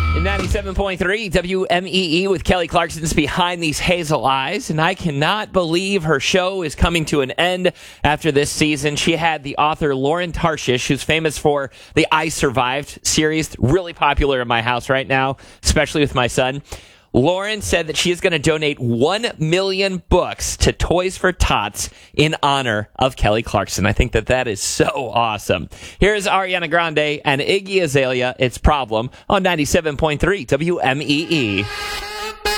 In 97.3 WMEE with Kelly Clarkson's Behind These Hazel Eyes, and I cannot believe her show is coming to an end after this season. She had the author Lauren Tarshish, who's famous for the I Survived series, really popular in my house right now, especially with my son. Lauren said that she is going to donate 1 million books to Toys for Tots in honor of Kelly Clarkson. I think that is so awesome. Here's Ariana Grande and Iggy Azalea, It's Problem, on 97.3 WMEE.